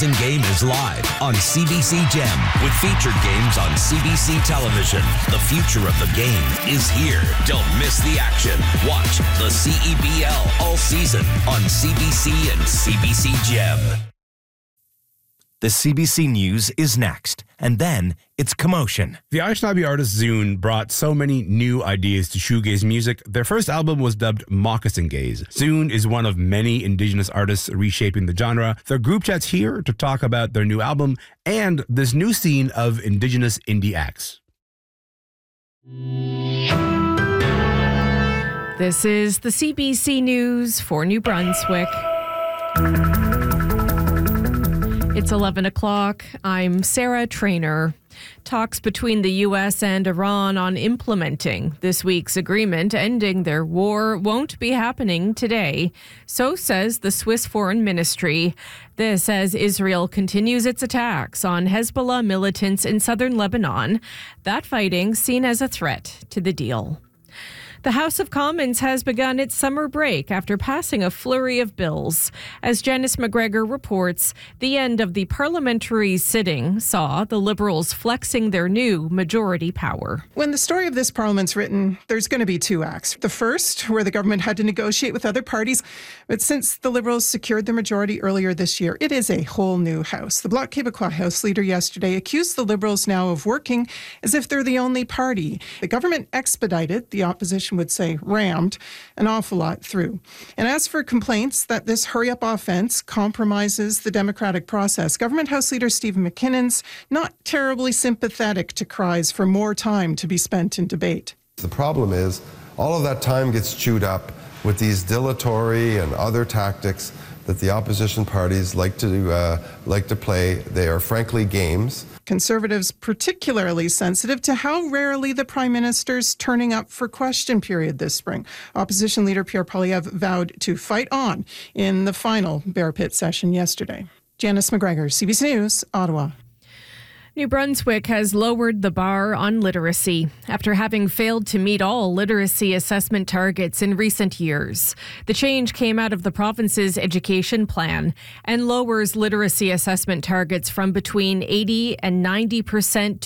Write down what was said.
Game is live on CBC Gem with featured games on CBC television. The future of the game is here. Don't miss the action. Watch the CEBL all season on CBC and CBC Gem. The CBC News is next, and then it's Commotion. The Anishinaabe artist Zune brought so many new ideas to shoegaze music. Their first album was dubbed Moccasin Gaze. Zune is one of many Indigenous artists reshaping the genre. Their group chat's here to talk about their new album and this new scene of Indigenous indie acts. This is the CBC News for New Brunswick. It's 11 o'clock. I'm Sarah Traynor. Talks between the U.S. and Iran on implementing this week's agreement ending their war won't be happening today. So says the Swiss Foreign Ministry. This as Israel continues its attacks on Hezbollah militants in southern Lebanon. That fighting seen as a threat to the deal. The House of Commons has begun its summer break after passing a flurry of bills. As Janice McGregor reports, the end of the parliamentary sitting saw the Liberals flexing their new majority power. When the story of this parliament's written, there's going to be two acts. The first, where the government had to negotiate with other parties. But since the Liberals secured their majority earlier this year, it is a whole new House. The Bloc Québécois House leader yesterday accused the Liberals now of working as if they're the only party. The government expedited, the opposition would say rammed, an awful lot through. And as for complaints that this hurry-up offense compromises the democratic process, Government House Leader Stephen McKinnon's not terribly sympathetic to cries for more time to be spent in debate. The problem is all of that time gets chewed up with these dilatory and other tactics that the opposition parties like to play. They are frankly games. Conservatives particularly sensitive to how rarely the Prime Minister's turning up for question period this spring. Opposition leader Pierre Poilievre vowed to fight on in the final Bear Pit session yesterday. Janice McGregor, CBC News, Ottawa. New Brunswick has lowered the bar on literacy after having failed to meet all literacy assessment targets in recent years. The change came out of the province's education plan and lowers literacy assessment targets from between 80% and 90%